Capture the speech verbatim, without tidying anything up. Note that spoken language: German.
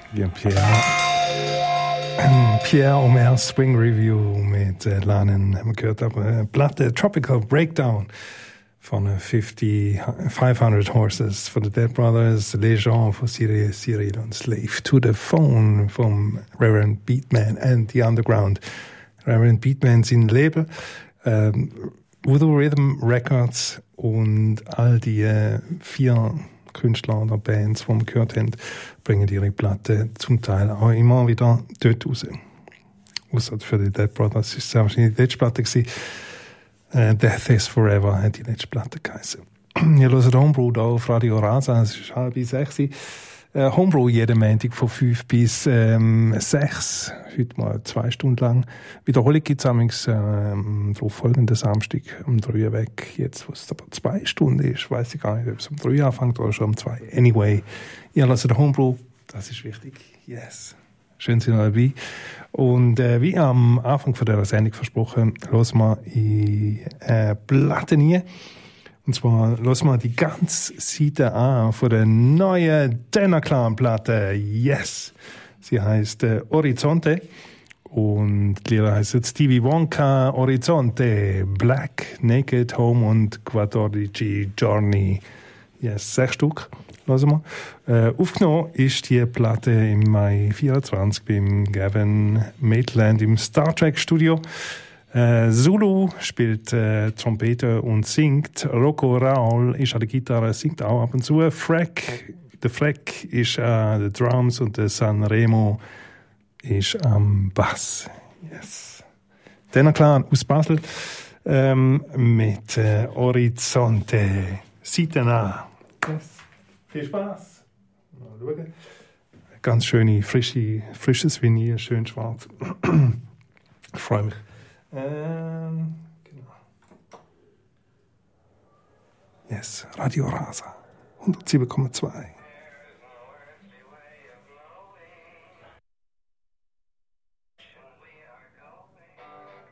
Ja, Pierre. Pierre Omer Swing Review mit äh, Lanen haben wir gehört, aber äh, Platte Tropical Breakdown von äh, fifty, five hundred Horses von den Dead Brothers, Les Gens von Cyril, Cyril und Slave to the Phone vom Reverend Beatman and the Underground. Reverend Beatman sein Label, ähm, Voodoo Rhythm Records und all die äh, vier Künstler oder Bands, die wir gehört haben, bringen ihre Platte zum Teil auch immer wieder dort raus. Ausser für die Dead Brothers ist es wahrscheinlich die letzte Platte gewesen. Uh, Death is Forever hat die letzte Platte geheißen. Ihr hört Homebrew hier auf Radio Rasa, es ist halb sechs. Uh, Homebrew jeden Montag von fünf bis ähm, sechs. Heute mal zwei Stunden lang. Wiederholung gibt es amigs ähm, drauf folgenden Samstag um drei weg. Jetzt, wo es aber zwei Stunden ist, weiß ich gar nicht, ob es um drei anfängt oder schon um zwei. Anyway, ihr hört Homebrew, das ist wichtig. Yes. Schön, sind ihr dabei. Und äh, wie am Anfang von dieser Sendung versprochen, hören wir in äh, Platte nie. Und zwar hören wir die ganze Seite an von der neuen Tenor Clan Platte. Yes! Sie heisst äh, Horizonte. Und die Lieder heissen Stevie Wonka, Horizonte, Black, Naked, Home und quattordici Giorni. Yes, sechs Stück. Hören wir. Äh, aufgenommen ist die Platte im Mai vierundzwanzig beim Gavin Maitland im Star Trek Studio. Äh, Zulu spielt äh, Trompete und singt. Rocco Raul ist an der Gitarre, singt auch ab und zu. Freck, der Freck ist an den Drums und der Sanremo ist am Bass. Yes. Dann klar aus Basel ähm, mit äh, Horizonte. Seiten an. Yes. Viel Spaß. Mal schauen. Ganz schöne, frische, frisches Vinyl, schön schwarz. Ich freue mich. Ähm, genau. Yes, Radio Rasa, hundertsieben Komma zwei.